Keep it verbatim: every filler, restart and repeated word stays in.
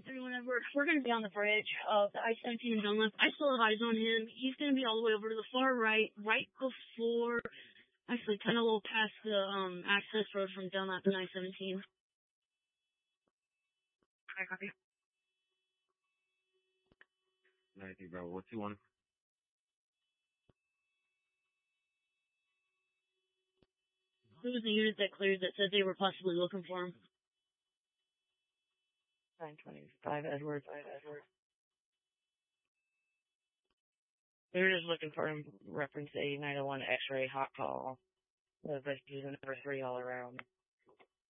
three whenever. We're going to be on the bridge of the I seventeen in Dunlap. I still have eyes on him. He's going to be all the way over to the far right, right before, actually kind of a little past the um access road from Dunlap and I seventeen. I copy. ninety, bro. What's he want? Who was the unit that cleared that said they were possibly looking for him? nine twenty-five Edward, five Edward. We were just looking for him, reference eighty-nine oh one X-ray hot call. The rescues number three all around.